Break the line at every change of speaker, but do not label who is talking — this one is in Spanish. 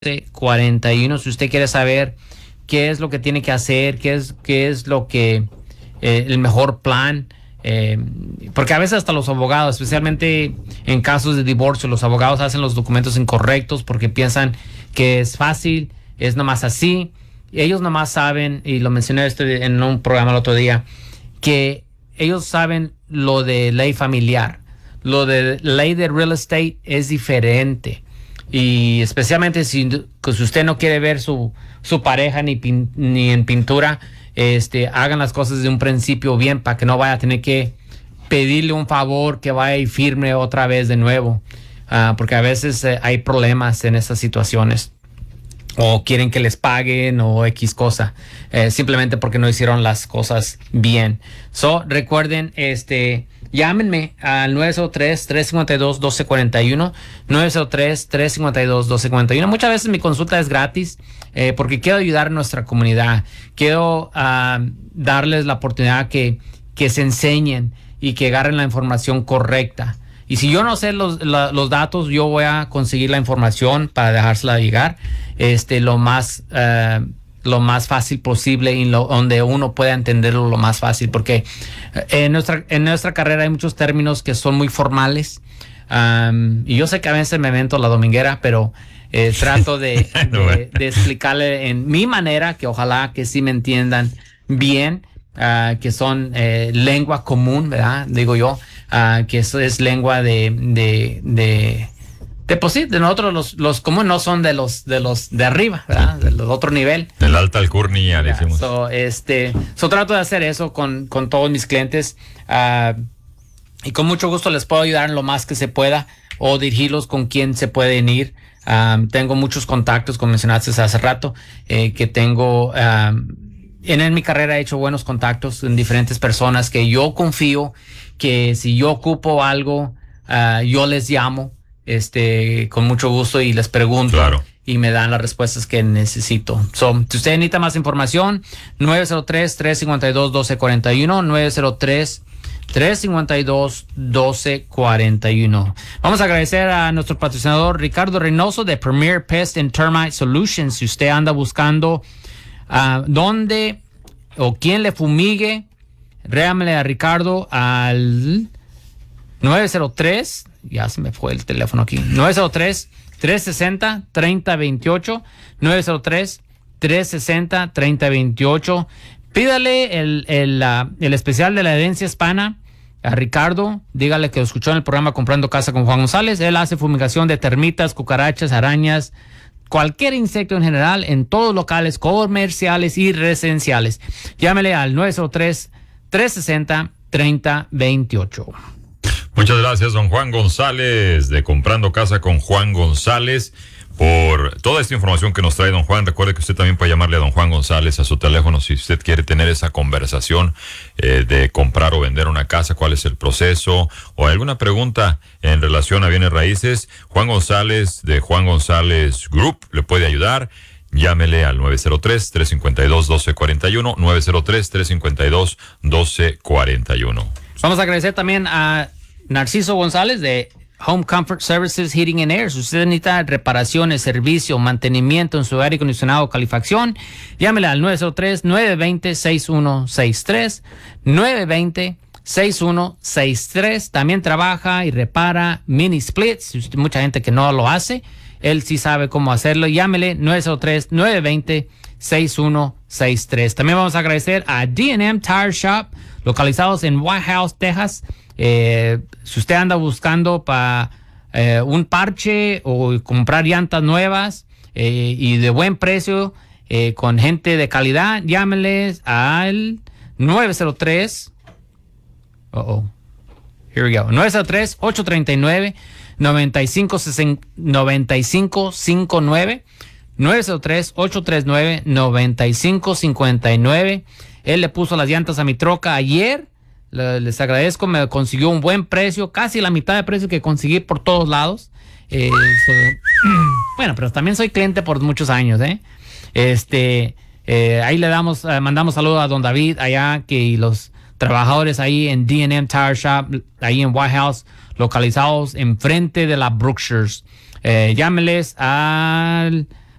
41. Si usted quiere saber qué es lo que tiene que hacer, qué es lo que el mejor plan, porque a veces hasta los abogados, especialmente en casos de divorcio, los abogados hacen los documentos incorrectos porque piensan que es fácil, es nomás así. Ellos nomás saben, y lo mencioné en un programa el otro día, que ellos saben lo de ley familiar. Lo de ley de real estate es diferente. Y especialmente si usted no quiere ver su pareja ni en pintura, hagan las cosas de un principio bien para que no vaya a tener que pedirle un favor que vaya y firme otra vez de nuevo. Porque a veces hay problemas en esas situaciones. O quieren que les paguen o X cosa. Simplemente porque no hicieron las cosas bien. Recuerden, llámenme al 903-352-1241, 903-352-1241. Muchas veces mi consulta es gratis porque quiero ayudar a nuestra comunidad. Quiero darles la oportunidad que se enseñen y que agarren la información correcta. Y si yo no sé los datos, yo voy a conseguir la información para dejársela llegar lo más fácil posible y donde uno pueda entenderlo lo más fácil, porque en nuestra carrera hay muchos términos que son muy formales, y yo sé que a veces me invento la dominguera, pero trato de explicarle en mi manera, que ojalá que sí me entiendan bien, que son lengua común, ¿verdad? Digo yo, que eso es lengua de pues sí, de nosotros los comunes no son de los de arriba, ¿verdad? Del otro nivel.
Del alta alcurnia, decimos.
Trato de hacer eso con todos mis clientes, y con mucho gusto les puedo ayudar en lo más que se pueda o dirigirlos con quien se pueden ir. Tengo muchos contactos, como mencionaste hace rato, que tengo. En mi carrera he hecho buenos contactos en diferentes personas que yo confío que si yo ocupo algo, yo les llamo con mucho gusto y les pregunto.
Claro.
Y me dan las respuestas que necesito. Si usted necesita más información, 903-352-1241, 903-352-1241. Vamos a agradecer a nuestro patrocinador Ricardo Reynoso de Premier Pest and Termite Solutions. Si usted anda buscando dónde o quién le fumigue, réamele a Ricardo al 903, ya se me fue el teléfono aquí, 903-360-3028, 903-360-3028. Pídale el especial de la herencia hispana a Ricardo, dígale que lo escuchó en el programa Comprando Casa con Juan González. Él hace fumigación de termitas, cucarachas, arañas, cualquier insecto en general, en todos los locales comerciales y residenciales. Llámele al 903-360-3028.
Muchas gracias, don Juan González, de Comprando Casa con Juan González, por toda esta información que nos trae don Juan. Recuerde que usted también puede llamarle a don Juan González a su teléfono si usted quiere tener esa conversación de comprar o vender una casa, cuál es el proceso, o alguna pregunta en relación a bienes raíces. Juan González de Juan González Group le puede ayudar. Llámele al 903-352-1241, 903-352-1241.
Vamos a agradecer también a Narciso González de Home Comfort Services Heating and Air. Si usted necesita reparaciones, servicio, mantenimiento en su aire acondicionado o calefacción, llámele al 903-920-6163, 920-6163. También trabaja y repara mini splits. Mucha gente que no lo hace, él sí sabe cómo hacerlo. Llámele 903-920-6163. También vamos a agradecer a D&M Tire Shop, localizados en White House, Texas. Si usted anda buscando para un parche o comprar llantas nuevas y de buen precio, con gente de calidad, llámeles al 903 903-839-9559, 903-839-9559. Él le puso las llantas a mi troca ayer. Les agradezco, me consiguió un buen precio, casi la mitad de precio que conseguí por todos lados. Bueno, pero también soy cliente por muchos años, ahí le mandamos saludos a don David allá, y los trabajadores ahí en D&M Tire Shop, ahí en White House, localizados enfrente de la Brookshires. Llámeles al